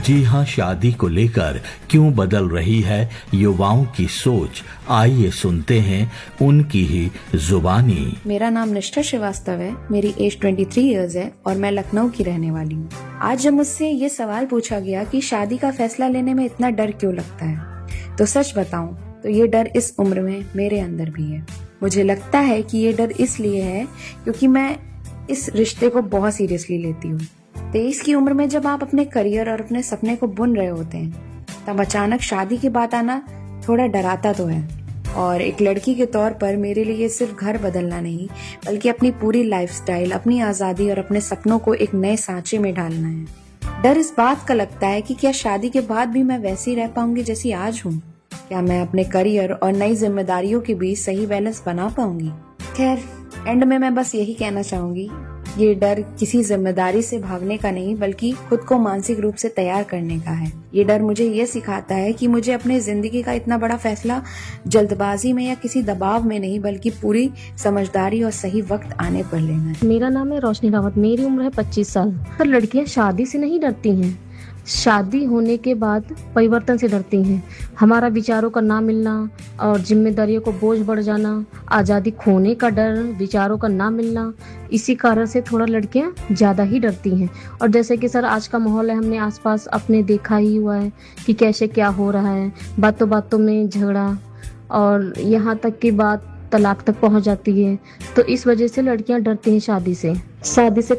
जी हाँ, शादी को लेकर क्यों बदल रही है युवाओं की सोच, आइए सुनते हैं उनकी ही जुबानी। मेरा नाम निष्ठा श्रीवास्तव है, मेरी एज 23 इयर्स है और मैं लखनऊ की रहने वाली हूँ। आज जब मुझसे ये सवाल पूछा गया कि शादी का फैसला लेने में इतना डर क्यों लगता है, तो सच बताऊं तो ये डर इस उम्र में मेरे अंदर भी है। मुझे लगता है कि ये डर इसलिए है क्योंकि मैं इस रिश्ते को बहुत सीरियसली लेती हूँ। 23 की उम्र में जब आप अपने करियर और अपने सपने को बुन रहे होते हैं, तब अचानक शादी की बात आना थोड़ा डराता तो है। और एक लड़की के तौर पर मेरे लिए सिर्फ घर बदलना नहीं, बल्कि अपनी पूरी लाइफस्टाइल, अपनी आजादी और अपने सपनों को एक नए सांचे में ढालना है। डर इस बात का लगता है कि क्या शादी के बाद भी मैं वैसी रह पाऊंगी जैसी आज हूँ? क्या मैं अपने करियर और नई जिम्मेदारियों के बीच सही बैलेंस बना पाऊंगी? खैर, एंड में मैं बस यही कहना चाहूंगी, ये डर किसी जिम्मेदारी से भागने का नहीं, बल्कि खुद को मानसिक रूप से तैयार करने का है। ये डर मुझे ये सिखाता है कि मुझे अपने जिंदगी का इतना बड़ा फैसला जल्दबाजी में या किसी दबाव में नहीं, बल्कि पूरी समझदारी और सही वक्त आने पर लेना है। मेरा नाम है रोशनी रावत, मेरी उम्र है 25 साल। पर लड़कियां शादी से नहीं डरती हैं, शादी होने के बाद परिवर्तन से डरती हैं। हमारा विचारों का ना मिलना और जिम्मेदारियों को बोझ बढ़ जाना, आज़ादी खोने का डर, विचारों का ना मिलना, इसी कारण से थोड़ा लड़कियां ज़्यादा ही डरती हैं। और जैसे कि सर आज का माहौल है, हमने आसपास अपने देखा ही हुआ है कि कैसे क्या हो रहा है, बातों बातों में झगड़ा और यहाँ तक की बात तलाक तक पहुँच जाती है। तो इस वजह से लड़कियां डरती हैं शादी से